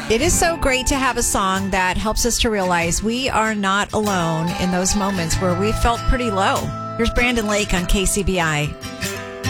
It is so great to have a song that helps us to realize we are not alone in those moments where we felt pretty low. Here's Brandon Lake on KCBI.